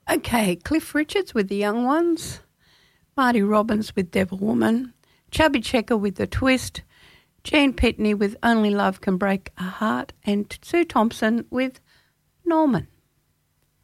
Okay, Cliff Richards with The Young Ones, Marty Robbins with Devil Woman, Chubby Checker with The Twist, Gene Pitney with Only Love Can Break a Heart, and Sue Thompson with Norman.